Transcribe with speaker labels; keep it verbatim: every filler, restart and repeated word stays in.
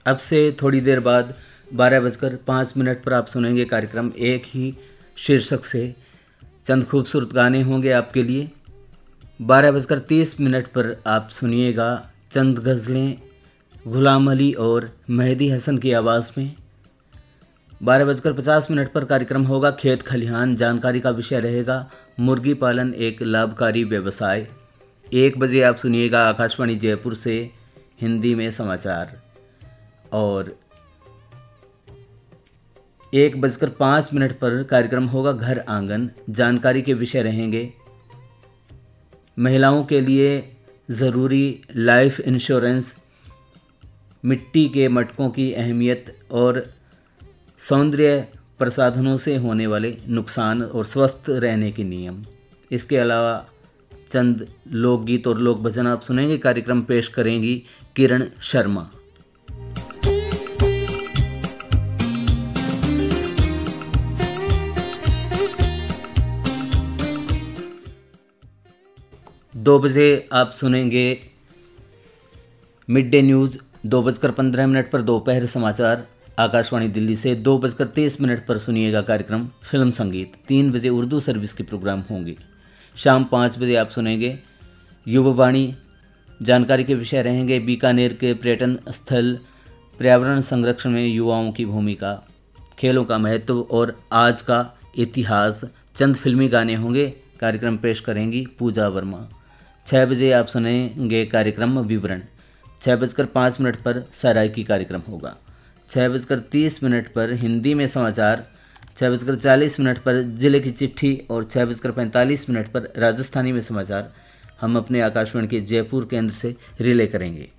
Speaker 1: अब से थोड़ी देर बाद बारह बजकर पाँच मिनट पर आप सुनेंगे कार्यक्रम एक ही शीर्षक से। चंद खूबसूरत गाने होंगे आपके लिए। बारह बजकर तीस मिनट पर आप सुनिएगा चंद गज़लें गुलाम अली और मेहदी हसन की आवाज़ में। बारह बजकर पचास मिनट पर कार्यक्रम होगा खेत खलिहान। जानकारी का विषय रहेगा मुर्गी पालन एक लाभकारी व्यवसाय। एक बजे आप सुनिएगा आकाशवाणी जयपुर से हिंदी में समाचार। और एक बजकर पाँच मिनट पर कार्यक्रम होगा घर आंगन। जानकारी के विषय रहेंगे महिलाओं के लिए ज़रूरी लाइफ इंश्योरेंस, मिट्टी के मटकों की अहमियत और सौंदर्य प्रसाधनों से होने वाले नुकसान और स्वस्थ रहने के नियम। इसके अलावा चंद लोकगीत और लोक भजन आप सुनेंगे। कार्यक्रम पेश करेंगी किरण शर्मा। दो बजे आप सुनेंगे मिड डे न्यूज़। दो बजकर पंद्रह मिनट पर दोपहर समाचार आकाशवाणी दिल्ली से। दो बजकर तीस मिनट पर सुनिएगा कार्यक्रम फिल्म संगीत। तीन बजे उर्दू सर्विस के प्रोग्राम होंगे। शाम पाँच बजे आप सुनेंगे युवावाणी। जानकारी के विषय रहेंगे बीकानेर के पर्यटन स्थल, पर्यावरण संरक्षण में युवाओं की भूमिका, खेलों का महत्व और आज का इतिहास। चंद फिल्मी गाने होंगे। कार्यक्रम पेश करेंगी पूजा वर्मा। छः बजे आप सुनेंगे कार्यक्रम विवरण। छः बजकर पाँच मिनट पर सरायकी कार्यक्रम होगा। छः बजकर तीस मिनट पर हिंदी में समाचार। छः बजकर चालीस मिनट पर जिले की चिट्ठी और छः बजकर पैंतालीस मिनट पर राजस्थानी में समाचार हम अपने आकाशवाणी के जयपुर केंद्र से रिले करेंगे।